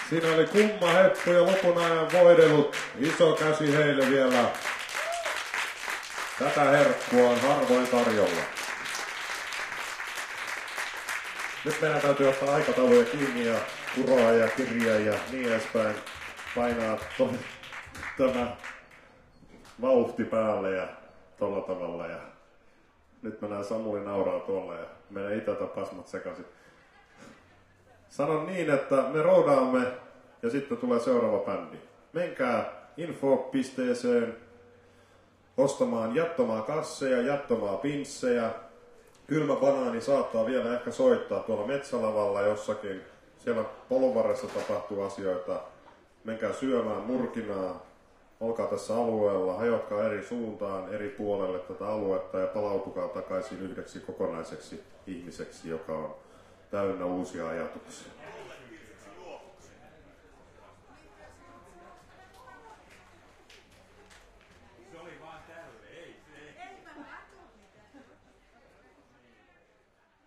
Siinä oli kumma heppu ja lopun ajan voidellut. Iso käsi heille vielä. Tätä herkkua on harvoin tarjolla. Nyt meidän täytyy ottaa aikatauluja kiinni ja kuroa ja kirjaa ja niin edespäin. Painaa tämä vauhti päälle ja tolla tavalla. Ja nyt mä näen Samuli nauraa tuolla ja menee itältä pasmat sekaisin. Sanon niin, että me roudaamme ja sitten tulee seuraava bändi. Menkää info-pisteeseen ostamaan jättömaa kasseja, jättömaa pinssejä. Kylmä banaani saattaa vielä ehkä soittaa tuolla metsälavalla jossakin. Siellä polunvarressa tapahtuu asioita. Menkää syömään murkinaa. Olkaa tässä alueella, hajotkaa eri suuntaan, eri puolelle tätä aluetta ja palautukaa takaisin yhdeksi kokonaiseksi ihmiseksi, joka on täynnä uusia ajatuksia.